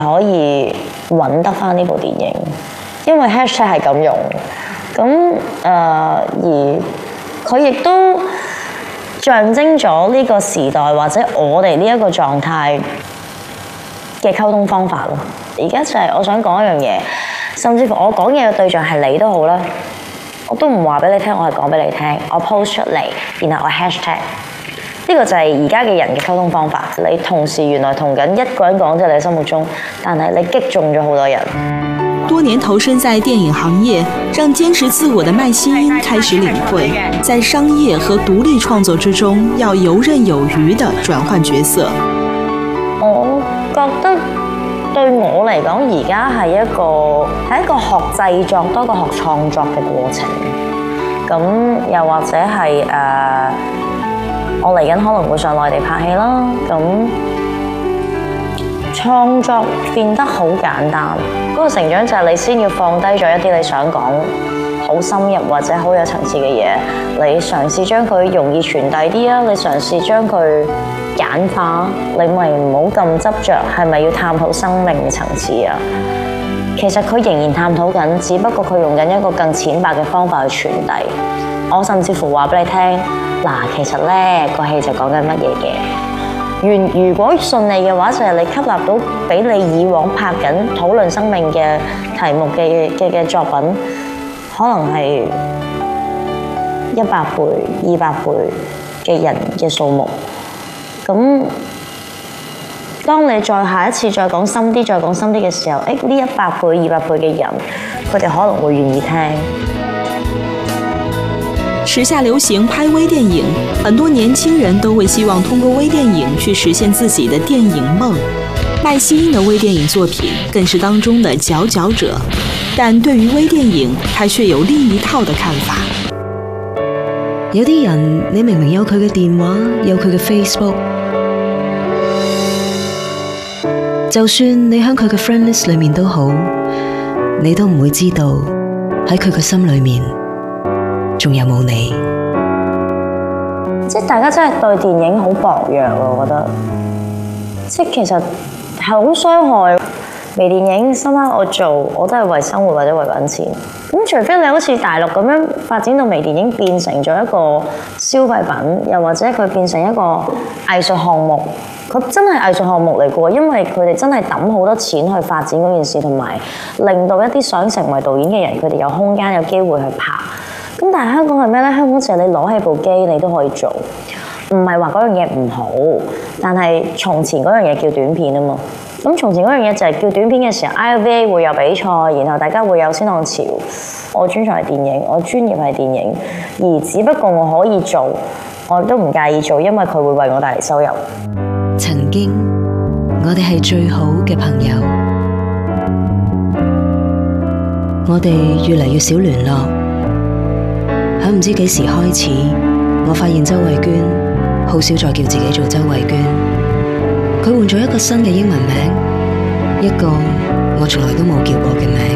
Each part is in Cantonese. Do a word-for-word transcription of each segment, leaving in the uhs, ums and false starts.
可以揾得翻呢部電影，因為 hashtag 係咁用，咁誒、呃、而佢亦都象徵咗呢個時代或者我哋呢一個狀態嘅溝通方法咯。而家就係我想講一樣嘢，甚至乎我講嘢嘅對象係你都好啦，我都唔話俾你聽，我係講俾你聽，我 post 出嚟，然後我 hashtag。呢個就係而家嘅人嘅溝通方法。你同時原來同緊一個人講，即係你心目中，但係你擊中咗好多人。 多年投身在電影行業，讓堅持自我的麥希英開始領會，在商業和獨立創作之中，要游刃有餘地轉換角色。 我覺得對我嚟講，而家係一個係一個學製作多過學創作嘅過程。咁又或者係誒。呃我嚟緊可能會上內地拍戲啦，咁創作變得好簡單。嗰個成長就係你先要放低咗一啲你想講好深入或者好有層次嘅嘢，你嘗試將佢容易傳遞啲啊，你嘗試將佢簡化，你咪唔好咁執着係咪要探討生命嘅層次啊。其實佢仍然探討緊，只不過佢用緊一個更淺白嘅方法去傳遞。我甚至乎話俾你聽。嗱，其實咧個戲就講緊乜嘢嘅？如如果順利嘅話，就係你吸納到比你以往拍緊討論生命嘅題目嘅嘅嘅作品，可能係一百倍、二百倍嘅人嘅數目。咁當你再下一次再講深啲、再講深啲嘅時候，誒呢一百倍、二百倍嘅人，佢哋可能會願意聽。 時下流行拍微電影，很多年輕人都會希望通過微電影去實現自己的電影夢。麥希英的微電影作品更是當中的佼佼者，但對於微電影，他卻有另一套的看法。 有啲人，你明明有佢嘅電話，有佢嘅 Facebook， 就算你喺佢嘅 friend list 裏面都好，你都唔會知道喺佢嘅心裏面仲有冇你？ 即係大家真係對電影好薄弱喎，我覺得。即係其實係好傷害。微電影深刻我做，我都係為生活或者為揾錢。咁除非你好似大陸咁樣發展到微電影變成咗一個消費品，又或者佢變成一個藝術項目，佢真係藝術項目嚟嘅喎，因為佢哋真係揼好多錢去發展嗰件事，同埋令到一啲想成為導演嘅人，佢哋有空間有機會去拍。咁但係香港係咩呢？香港就係你攞起部機你都可以做，唔係話嗰樣嘢唔好，但係從前嗰樣嘢叫短片啊嘛。咁從前嗰樣嘢就係叫短片嘅時候 ，I V A 會有比賽，然後大家會有先浪潮。我專長係電影，我專業係電影，而只不過我可以做，我都唔介意做，因為佢會為我帶嚟收入。 曾經我哋係最好嘅朋友，我哋越嚟越少聯絡。喺唔知幾時開始，我發現周慧娟好少再叫自己做周慧娟。佢換咗一個新嘅英文名，一個我從來都冇叫過嘅名。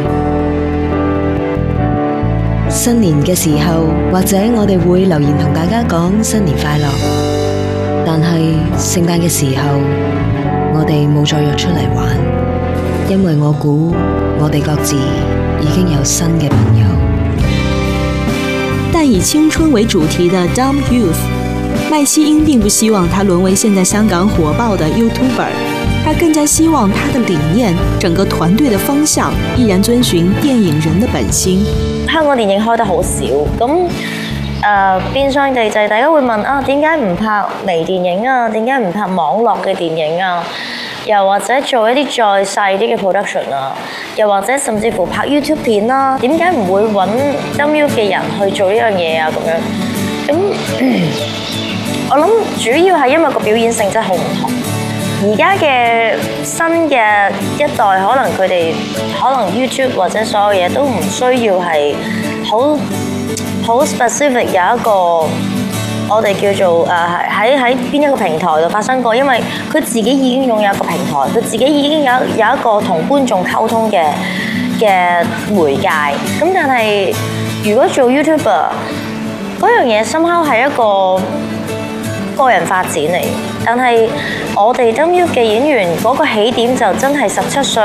新年嘅時候，或者我哋會留言同大家講新年快樂，但係聖誕嘅時候，我哋冇再約出嚟玩，因為我估我哋各自已經有新嘅朋友。 但以青春為主題的 Dumb Youth，麥希英並不希望他淪為現在香港火爆的 YouTuber， 他更加希望他的理念、整個團隊的方向依然遵循電影人的本心。 香港電影開得好少，咁誒、呃、變相地就係大家會問啊，點解唔拍微電影啊？點解唔拍網絡嘅電影啊？又或者做一啲再細啲嘅 production 啊？又或者甚至乎拍 YouTube 片啦？點解唔會揾 Dumb Youth 嘅人去做呢樣嘢啊？咁樣咁。我諗主要係因為個表演性質好唔同，而家嘅新嘅一代可能佢哋可能 YouTube 或者所有嘢都唔需要係好好 specific 有一個我哋叫做誒喺喺邊一個平台度發生過，因為佢自己已經擁有一個平台，佢自己已經有有一個同觀眾溝通嘅嘅媒介。咁但係如果做 YouTuber 嗰樣嘢，somehow係一個個人發展嚟。 但係我哋 Dumb Youth 嘅演員嗰個起點就真係十七歲。